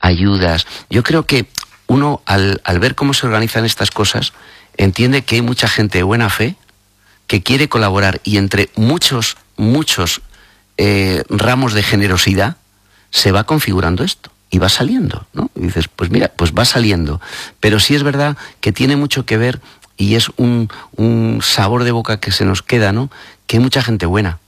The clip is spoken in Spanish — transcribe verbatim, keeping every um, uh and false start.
ayudas. Yo creo que uno, al, al ver cómo se organizan estas cosas, entiende que hay mucha gente de buena fe que quiere colaborar, y entre muchos, muchos eh, ramos de generosidad se va configurando esto y va saliendo, ¿no? Y dices, pues mira, pues va saliendo. Pero sí es verdad que tiene mucho que ver, y es un, un sabor de boca que se nos queda, ¿no? Que hay mucha gente buena,